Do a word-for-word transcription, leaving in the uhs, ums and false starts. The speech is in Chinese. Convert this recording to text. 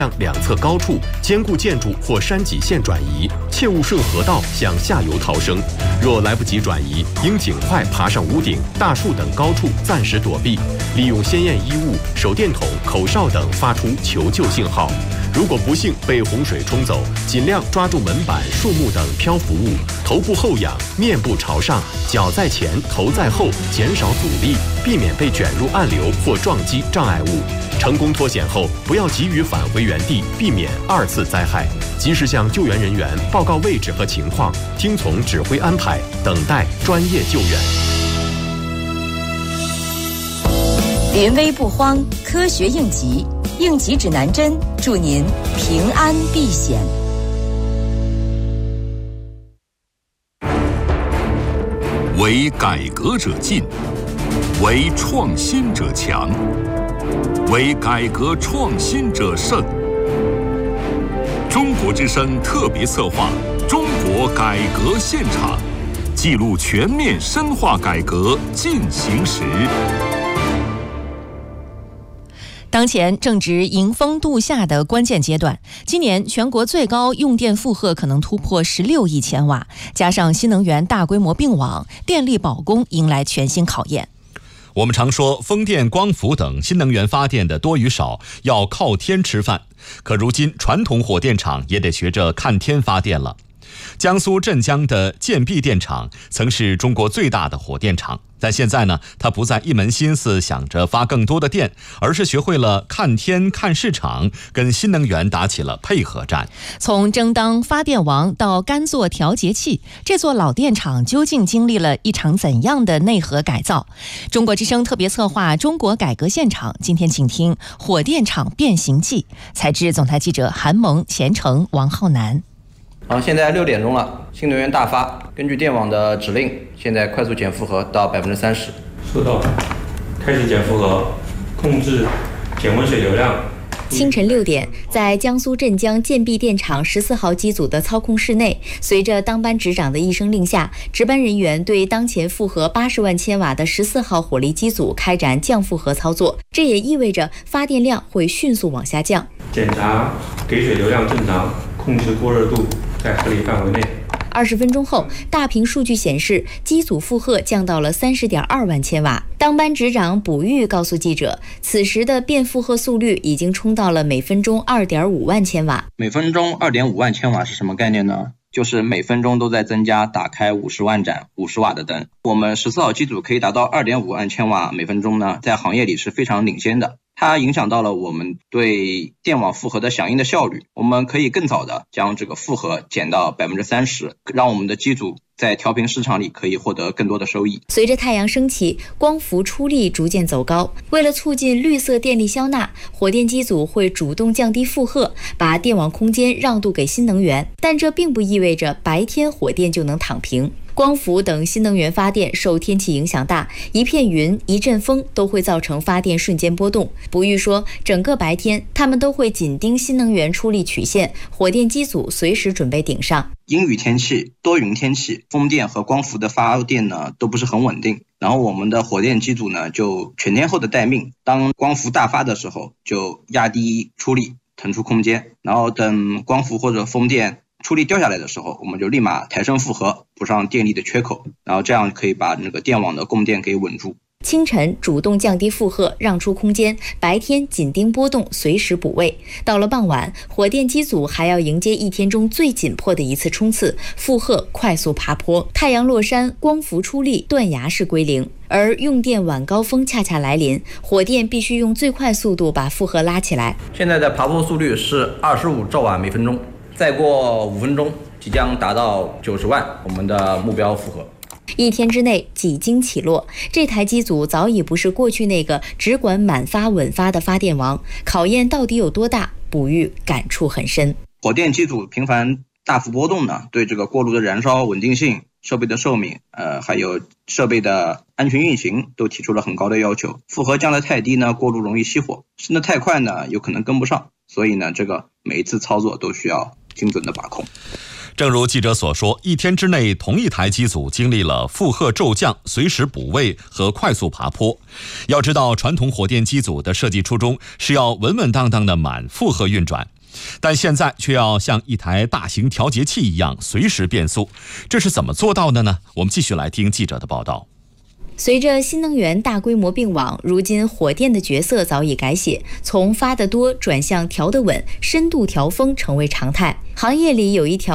两侧高处坚固建筑或山脊线转移，切勿顺河道向下游逃生。若来不及转移，应尽快爬上屋顶、大树等高处暂时躲避，利用鲜艳衣物、手电筒、口哨等发出求救信号。如果不幸被洪水冲走，尽量抓住门板、树木等漂浮物，头部后仰，面部朝上，脚在前，头在后，减少阻力，避免被卷入暗流或撞击障碍物。成功脱险后，不要急于返回原地，避免二次灾害。及时向救援人员报告位置和情况，听从指挥安排，等待专业救援。 临危不慌，科学应急，应急指南针，祝您平安避险。 为改革者进，为创新者强，为改革创新者胜。中国之声特别策划《中国改革现场》，记录全面深化改革进行时。 当前正值迎峰度夏的关键阶段，今年全国最高用电负荷可能突破十六亿千瓦，加上新能源大规模并网，电力保供迎来全新考验。 我们常说风电、光伏等新能源发电的多与少要靠天吃饭，可如今传统火电厂也得学着看天发电了。江苏镇江的建璧电厂曾是中国最大的火电厂，但现在呢，它不再一门心思想着发更多的电，而是学会了看天看市场，跟新能源打起了配合战。 从争当发电王到甘做调节器，这座老电厂究竟经历了一场怎样的内核改造？中国之声特别策划《中国改革现场》，今天请听《火电厂变形记》，采自总台记者韩萌、钱程、王浩南。 好，现在六点钟了，新能源大发，根据电网的指令，现在快速减负荷到百分之三十。 收到，开始减负荷，控制减温水流量。 清晨六点，在江苏镇江建璧电厂十四号机组的操控室内，随着当班值长的一声令下，值班人员对当前负荷八十万千瓦的十四号火力机组开展降负荷操作，这也意味着发电量会迅速往下降。 检查给水流量正常，控制过热度在合理范围内。 二十分钟后，大屏数据显示，机组负荷降到了三十点二万千瓦。当班值长卜玉告诉记者，此时的变负荷速率已经冲到了每分钟二点五万千瓦。 每分钟二点五万千瓦是什么概念呢？就是每分钟都在增加打开五十万盏五十瓦的灯。我们十四号机组可以达到二点五万千瓦每分钟呢，在行业里是非常领先的。它影响到了我们对电网负荷的响应的效率，我们可以更早的将这个负荷减到百分之三十，让我们的机组在调频市场里可以获得更多的收益。 随着太阳升起，光伏出力逐渐走高，为了促进绿色电力消纳，火电机组会主动降低负荷，把电网空间让渡给新能源，但这并不意味着白天火电就能躺平。光伏等新能源发电受天气影响大，一片云、一阵风都会造成发电瞬间波动。卜玉说，整个白天他们都会紧盯新能源出力曲线，火电机组随时准备顶上。 阴雨天气、多云天气，风电和光伏的发电呢都不是很稳定，然后我们的火电机组呢就全天候的待命，当光伏大发的时候就压低出力，腾出空间，然后等光伏或者风电出力掉下来的时候，我们就立马抬升负荷，补上电力的缺口，然后这样可以把那个电网的供电给稳住。 清晨主动降低负荷，让出空间；白天紧盯波动，随时补位。到了傍晚，火电机组还要迎接一天中最紧迫的一次冲刺，负荷快速爬坡。太阳落山，光伏出力，断崖式归零。而用电晚高峰恰恰来临，火电必须用最快速度把负荷拉起来。 现在的爬坡速率是二十五兆瓦每分钟，再过五分钟即将达到九十万，我们的目标负荷。 一天之内几经起落，这台机组早已不是过去那个只管满发稳发的发电王，考验到底有多大，卜玉感触很深。 火电机组频繁大幅波动呢，对这个过炉的燃烧稳定性、设备的寿命，呃，还有设备的安全运行都提出了很高的要求。负荷降得太低呢，过炉容易熄火；升得太快呢，有可能跟不上。所以呢，这个每一次操作都需要精准的把控。 正如记者所说，一天之内同一台机组经历了负荷骤降、随时补位和快速爬坡。要知道，传统火电机组的设计初衷是要稳稳当当的满负荷运转，但现在却要像一台大型调节器一样随时变速，这是怎么做到的呢？我们继续来听记者的报道。 随着新能源大规模并网，如今火电的角色早已改写，从发得多转向调得稳，深度调峰成为常态。行业里有一条